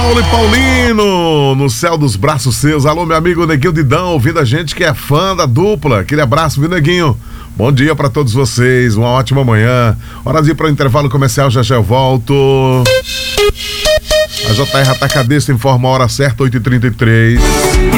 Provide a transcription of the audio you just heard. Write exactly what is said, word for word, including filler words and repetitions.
Paulo e Paulino, no céu dos braços seus. Alô, meu amigo Neguinho Didão, ouvindo a gente que é fã da dupla. Aquele abraço, viu, Neguinho? Bom dia pra todos vocês, uma ótima manhã. Hora de ir para o intervalo comercial, já já eu volto. A J R Atacadista informa a hora certa, oito e trinta e três.